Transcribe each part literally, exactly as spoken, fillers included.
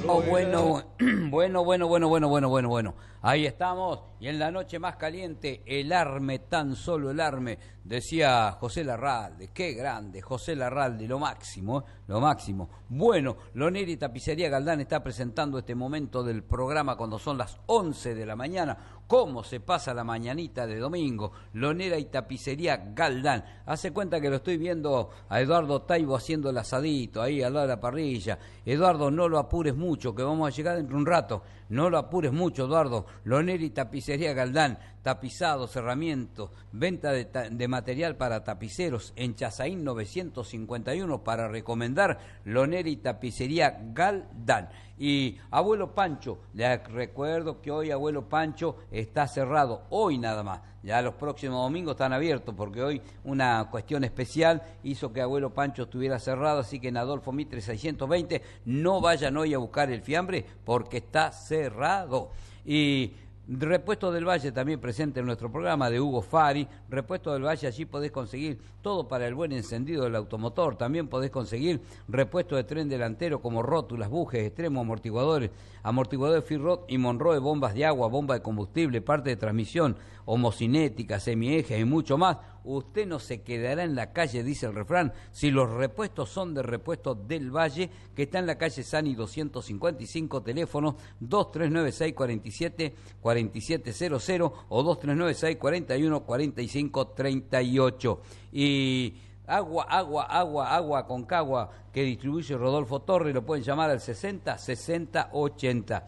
Oh, bueno, bueno, bueno, bueno, bueno, bueno, bueno, bueno. Ahí estamos. Y en la noche más caliente, el arme, tan solo el arme, decía José Larralde. Qué grande, José Larralde, lo máximo, ¿eh? Lo máximo. Bueno, Lonera y Tapicería Galdán está presentando este momento del programa cuando son las once de la mañana. ¿Cómo se pasa la mañanita de domingo? Lonera y Tapicería Galdán. Hace cuenta que lo estoy viendo a Eduardo Taibo haciendo el asadito ahí al lado de la parrilla. Eduardo, no lo apures mucho, que vamos a llegar dentro de un rato. No lo apures mucho, Eduardo. Lonera y Tapicería Galdán, tapizados, herramientas, venta de, de material para tapiceros en Chazaín novecientos cincuenta y uno para recomendar Lonera y Tapicería Galdán. Y abuelo Pancho, le recuerdo que hoy abuelo Pancho está cerrado, hoy nada más. Ya los próximos domingos están abiertos porque hoy una cuestión especial hizo que abuelo Pancho estuviera cerrado, así que en Adolfo Mitre seiscientos veinte no vayan hoy a buscar el fiambre porque está cerrado. Y Repuesto del Valle también presente en nuestro programa de Hugo Fari. Repuesto del Valle, allí podés conseguir todo para el buen encendido del automotor. También podés conseguir repuesto de tren delantero como rótulas, bujes, extremos, amortiguadores, amortiguadores Firrot y Monroe, bombas de agua, bomba de combustible, parte de transmisión, homocinética, semiejes y mucho más. Usted no se quedará en la calle, dice el refrán, si los repuestos son de Repuesto del Valle, que está en la calle Sani doscientos cincuenta y cinco, teléfono dos tres nueve seis, cuatro siete, cuatro siete cero cero o dos tres nueve seis, cuatro uno, cuatro cinco tres ocho. Y agua, agua, agua, agua con cagua que distribuye Rodolfo Torres, lo pueden llamar al sesenta sesenta ochenta.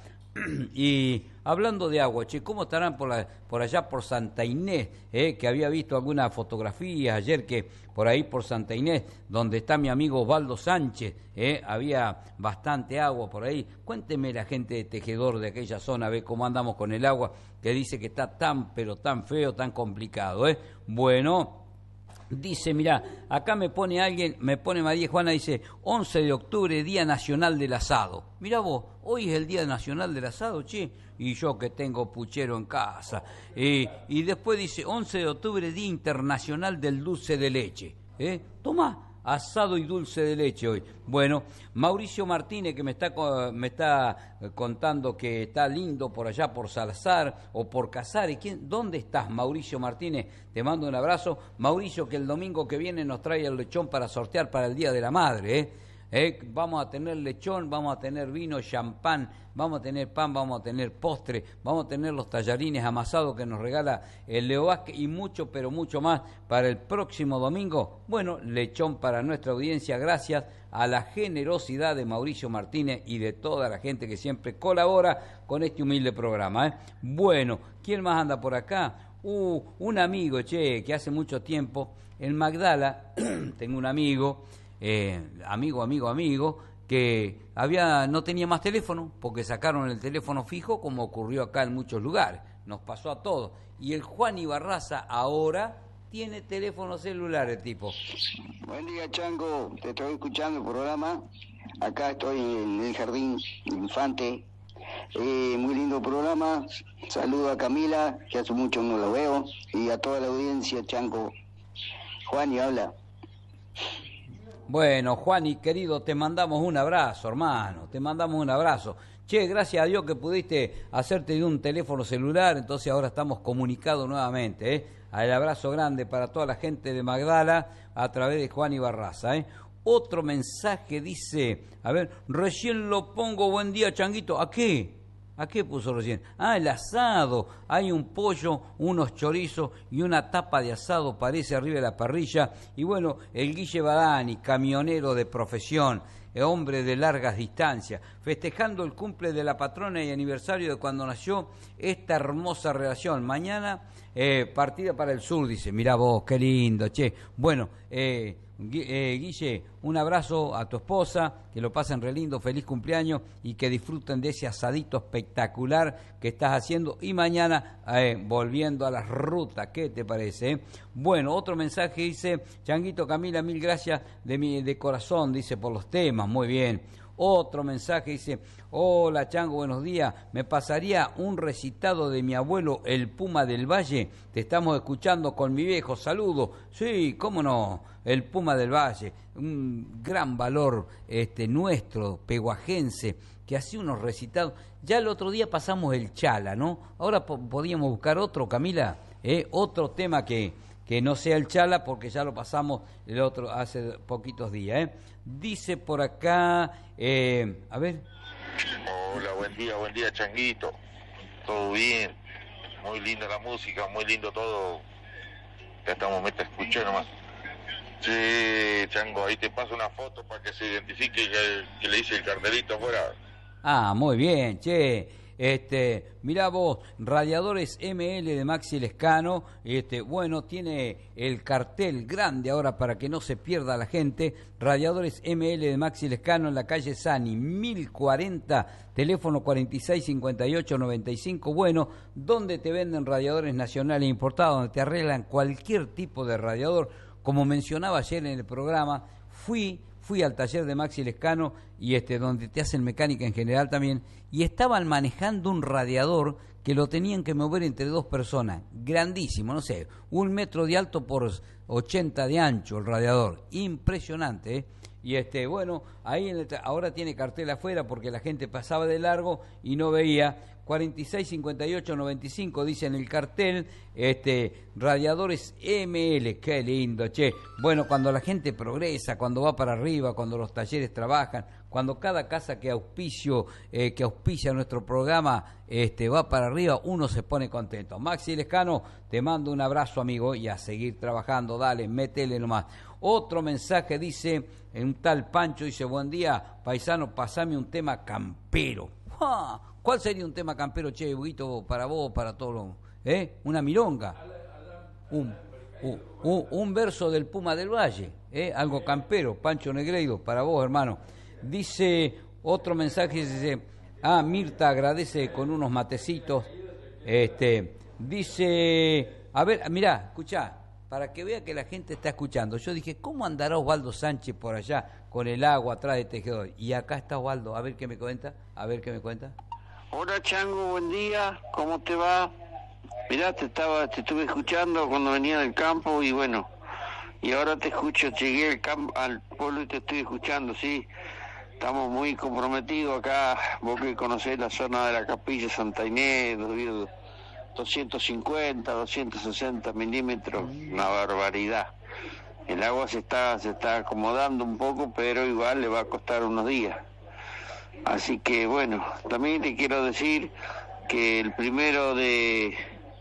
Y hablando de agua, che, ¿cómo estarán por, la, por allá por Santa Inés? Eh, que había visto algunas fotografías ayer que por ahí por Santa Inés, donde está mi amigo Osvaldo Sánchez, eh, había bastante agua por ahí. Cuénteme la gente de Tejedor de aquella zona, a ver cómo andamos con el agua, que dice que está tan, pero tan feo, tan complicado. Eh. Bueno... Dice, mirá, acá me pone alguien, me pone María Juana, dice, once de octubre, Día Nacional del Asado. Mirá vos, hoy es el Día Nacional del Asado, che, y yo que tengo puchero en casa. Eh, y después dice, once de octubre, Día Internacional del Dulce de Leche. ¿Eh? Tomá. Asado y dulce de leche hoy. Bueno, Mauricio Martínez, que me está, me está contando que está lindo por allá por Salazar o por Casares. ¿Quién, ¿Dónde estás, Mauricio Martínez? Te mando un abrazo. Mauricio, que el domingo que viene nos trae el lechón para sortear para el Día de la Madre, ¿eh? ¿Eh? Vamos a tener lechón, vamos a tener vino, champán, vamos a tener pan, vamos a tener postre, vamos a tener los tallarines amasados que nos regala el Leo Vázquez y mucho, pero mucho más para el próximo domingo. Bueno, lechón para nuestra audiencia, gracias a la generosidad de Mauricio Martínez y de toda la gente que siempre colabora con este humilde programa, ¿eh? Bueno, ¿quién más anda por acá? Uh, un amigo, che, que hace mucho tiempo, en Magdala, tengo un amigo... Eh, amigo, amigo, amigo, que había no tenía más teléfono porque sacaron el teléfono fijo, como ocurrió acá en muchos lugares, nos pasó a todos. Y el Juan Ibarraza ahora tiene teléfono celular, el tipo. Buen día, Chango, te estoy escuchando el programa. Acá estoy en el Jardín Infante. Eh, muy lindo programa. Saludo a Camila, que hace mucho no lo veo, y a toda la audiencia, Chango. Juan, y habla. Bueno, Juan y querido, te mandamos un abrazo, hermano, te mandamos un abrazo. Che, gracias a Dios que pudiste hacerte de un teléfono celular, entonces ahora estamos comunicados nuevamente, ¿eh? El abrazo grande para toda la gente de Magdala a través de Juan Ibarraza, ¿eh? Otro mensaje dice, a ver, recién lo pongo, buen día, Changuito, ¿a qué? ¿A qué puso recién? Ah, el asado. Hay un pollo, unos chorizos y una tapa de asado, parece, arriba de la parrilla. Y bueno, el Guille Badani, camionero de profesión, hombre de largas distancias, festejando el cumple de la patrona y aniversario de cuando nació esta hermosa relación. Mañana, eh, partida para el sur, dice. Mirá vos, qué lindo, che. Bueno, eh... Eh, Guille, un abrazo a tu esposa, que lo pasen re lindo, feliz cumpleaños y que disfruten de ese asadito espectacular que estás haciendo. Y mañana, eh, volviendo a las rutas, ¿qué te parece? Eh? Bueno, otro mensaje dice, Changuito, Camila, mil gracias de, mi, de corazón, dice, por los temas, muy bien. Otro mensaje dice, hola Chango, buenos días, me pasaría un recitado de mi abuelo el Puma del Valle, te estamos escuchando con mi viejo, saludo. Sí, cómo no, el Puma del Valle, un gran valor este nuestro, peguajense, que hacía unos recitados. Ya el otro día pasamos el Chala, ¿no? Ahora po podíamos buscar otro, Camila, ¿eh? Otro tema que, que no sea el Chala, porque ya lo pasamos el otro hace poquitos días, ¿eh? Dice por acá, eh, a ver. Hola, buen día, buen día, Changuito. Todo bien, muy linda la música, muy lindo todo. Ya estamos, me está escuchando nomás. Sí, Chango, ahí te paso una foto para que se identifique que, que le hice el cartelito afuera. Ah, muy bien, che. Este, mirá vos, Radiadores M L de Maxi Lescano, este, bueno, tiene el cartel grande ahora para que no se pierda la gente. Radiadores M L de Maxi Lescano en la calle Sani, mil cuarenta, teléfono cuarenta y seis cincuenta y ocho noventa y cinco. Bueno, donde te venden radiadores nacionales importados, donde te arreglan cualquier tipo de radiador. Como mencionaba ayer en el programa, fui... Fui al taller de Maxi Lescano y este donde te hacen mecánica en general también, y estaban manejando un radiador que lo tenían que mover entre dos personas, grandísimo, no sé, un metro de alto por ochenta de ancho el radiador, impresionante, ¿eh? Y este bueno, ahí en el ahora tiene cartel afuera porque la gente pasaba de largo y no veía. cuarenta y seis cincuenta y ocho noventa y cinco dice en el cartel, este, Radiadores M L, qué lindo, che. Bueno, cuando la gente progresa, cuando va para arriba, cuando los talleres trabajan, cuando cada casa que auspicio, eh, que auspicia nuestro programa, este, va para arriba, uno se pone contento. Maxi Lescano, te mando un abrazo, amigo, y a seguir trabajando, dale, métele nomás. Otro mensaje dice, un tal Pancho dice, buen día, paisano, pasame un tema campero. ¡Ja! ¿Cuál sería un tema campero, che, Huguito, para vos, para todos? ¿Eh? ¿Una milonga? Un, un, un, un verso del Puma del Valle, ¿eh? Algo campero, Pancho Negreiro, para vos, hermano. Dice, otro mensaje, dice, ah, Mirta agradece con unos matecitos. Este, dice, a ver, mirá, escuchá, para que vea que la gente está escuchando. Yo dije, ¿cómo andará Osvaldo Sánchez por allá con el agua atrás de Tejedor? Y acá está Osvaldo, a ver qué me cuenta, a ver qué me cuenta. Hola Chango, buen día, ¿cómo te va? Mirá, te estaba, te estuve escuchando cuando venía del campo y bueno, y ahora te escucho, llegué al, campo, al pueblo y te estoy escuchando, sí, estamos muy comprometidos acá, vos que conocés la zona de la Capilla Santa Inés, doscientos cincuenta, doscientos sesenta milímetros, una barbaridad. El agua se está, se está acomodando un poco, pero igual le va a costar unos días. Así que bueno, también te quiero decir que el primero de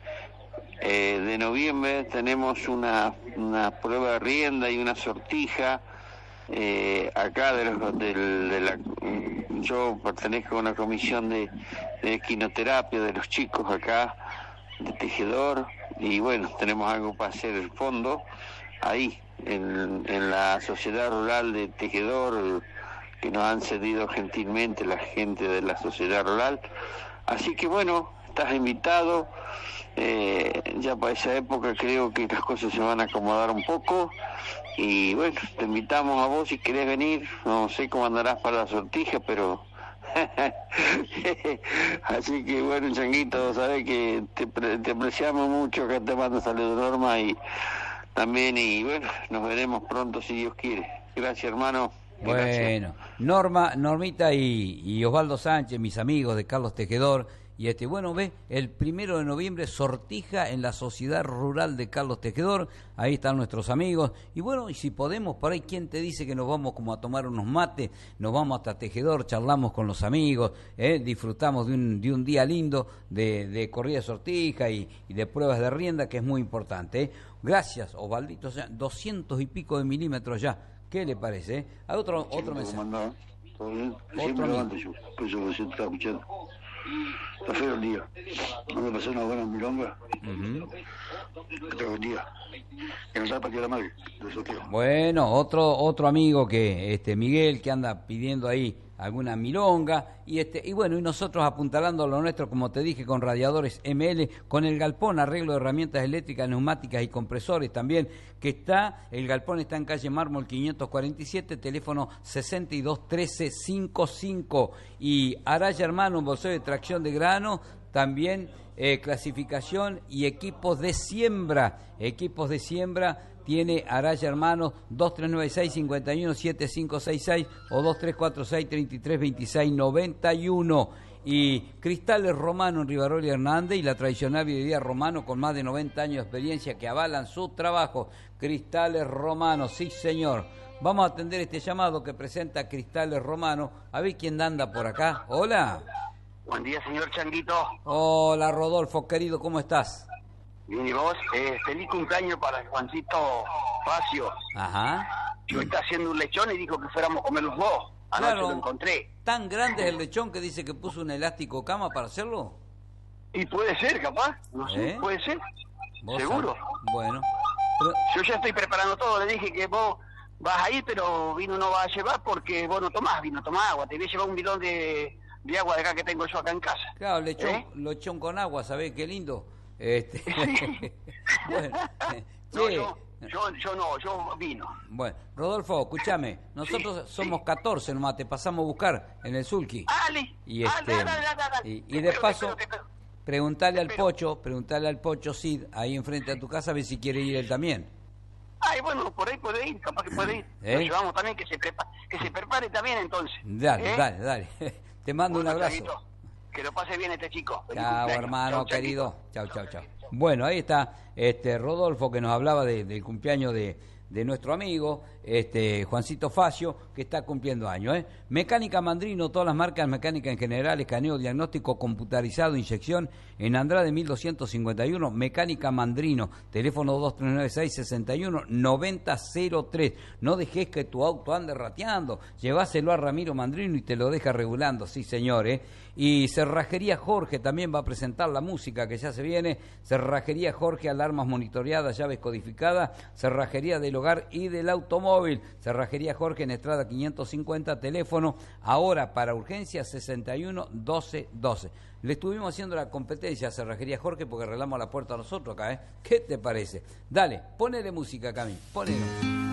eh, de noviembre tenemos una, una prueba de rienda y una sortija eh, acá de, los, de, de la yo pertenezco a una comisión de, de equinoterapia de los chicos acá de Tejedor y bueno, tenemos algo para hacer el fondo ahí en, en la sociedad rural de Tejedor que nos han cedido gentilmente la gente de la sociedad rural. Así que bueno, estás invitado, eh, ya para esa época creo que las cosas se van a acomodar un poco y bueno, te invitamos a vos si querés venir, no sé cómo andarás para la sortija, pero así que bueno, Changuito, sabes que te, te apreciamos mucho, que te mando saludos, Norma, y también, y bueno, nos veremos pronto si Dios quiere. Gracias, hermano. Bueno, Norma, Normita y, y Osvaldo Sánchez, mis amigos de Carlos Tejedor, y este, bueno, ve, el primero de noviembre sortija en la Sociedad Rural de Carlos Tejedor, ahí están nuestros amigos, y bueno, y si podemos, por ahí, ¿quién te dice que nos vamos como a tomar unos mates? Nos vamos hasta Tejedor, charlamos con los amigos, ¿eh? Disfrutamos de un, de un día lindo de, de corrida de sortija y, y de pruebas de rienda, que es muy importante, ¿eh? Gracias, Osvaldito, o sea, doscientos y pico de milímetros ya. ¿Qué le parece? Eh? Hay otro, Sí, otro mensaje. ¿Cómo ¿todo bien? Otro Siempre amigo. antes yo, por eso recién estaba escuchando. Está feo el día. No me pasó una buena milonga. Uh-huh. Que te bendiga. Que nos da para que la madre. De sorteo. Bueno, otro otro amigo que, este Miguel, que anda pidiendo ahí alguna milonga, y este y bueno, y nosotros apuntalando lo nuestro, como te dije, con radiadores M L, con el galpón, arreglo de herramientas eléctricas, neumáticas y compresores también, que está, el galpón está en calle Mármol quinientos cuarenta y siete, teléfono sesenta y dos trece cincuenta y cinco, y Araya Hermano, un bolsero de tracción de grano, también eh, clasificación y equipos de siembra, equipos de siembra, tiene Araya Hermanos, dos tres nueve seis, cinco uno, siete cinco seis seis o dos tres cuatro seis, treinta y tres veintiséis noventa y uno. Y Cristales Romano en Rivarola Hernández y la tradicional vidriería Romano con más de noventa años de experiencia que avalan su trabajo. Cristales Romano, sí señor. Vamos a atender este llamado que presenta Cristales Romano. A ver quién anda por acá. Hola. Buen día, señor Changuito. Hola, Rodolfo, querido, ¿cómo estás? Bien, ¿y vos? Eh, feliz cumpleaños para Juancito Facio. Ajá. Yo está haciendo un lechón y dijo que fuéramos a comer los dos. Anoche Claro. lo encontré. ¿Tan grande es el lechón que dice que puso un elástico cama para hacerlo? Y puede ser, capaz. No sé, ¿Eh? puede ser. ¿Vos ¿Seguro? sabés? Bueno. Pero- Yo ya estoy preparando todo. Le dije que vos vas a ir, pero vino no vas a llevar porque vos no tomás vino, tomás agua. Te voy a llevar un bidón de, de agua de acá que tengo yo acá en casa. Claro, lechón, ¿Eh? lechón con agua, ¿sabés? Qué lindo. Este... bueno, eh, No, che, yo, yo, yo no, yo vino. bueno, Rodolfo, escúchame, nosotros Sí, somos sí. catorce nomás, te pasamos a buscar en el Sulky. Dale. Y dale, este dale, dale, dale. y, y Te de espero, paso te espero, te espero. preguntale al Te espero. Pocho, preguntale al Pocho Cid ahí enfrente a tu casa a ver si quiere ir él también. Ay, bueno, por ahí puede ir, capaz que puede ir. ¿Eh? Lo llevamos también, que se, prepa que se prepare también entonces. Dale, ¿Eh? dale, dale. Te mando Bueno, un abrazo. Changuito, que lo pase bien este chico. Feliz Chao, cumpleaños. hermano Chau, Changuito. querido. Chao, chao, chao. Bueno, ahí está este Rodolfo que nos hablaba de- del cumpleaños de, de nuestro amigo, este Juancito Facio, que está cumpliendo años. ¿eh? Mecánica Mandrino, todas las marcas mecánicas en general, escaneo, diagnóstico computarizado, inyección, en Andrade mil doscientos cincuenta y uno, Mecánica Mandrino, teléfono dos tres nueve seis, sesenta y uno, noventa cero tres. No dejes que tu auto ande rateando, lleváselo a Ramiro Mandrino y te lo deja regulando, sí señor. ¿eh? Y Cerrajería Jorge también va a presentar la música que ya se viene. Cerrajería Jorge, alarmas monitoreadas, llaves codificadas, cerrajería del hogar y del automóvil. Cerrajería Jorge en Estrada quinientos cincuenta, teléfono ahora para urgencia sesenta y uno, doce, doce. Le estuvimos haciendo la competencia a Cerrajería Jorge porque arreglamos la puerta a nosotros acá, ¿eh? ¿Qué te parece? Dale, ponele música, Cami, ponele.